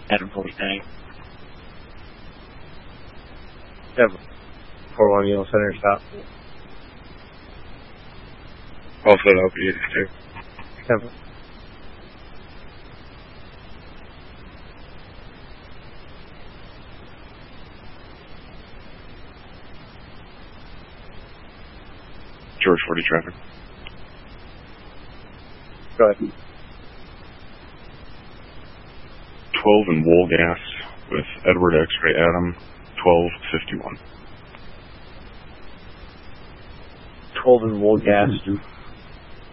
Adam 40 tank. 41 Yellow Center, stop. Also LP82. 7. George 40 traffic. Go ahead. 12 in Woolgas with Edward X-Ray Adam, 1251. 12 in Woolgas.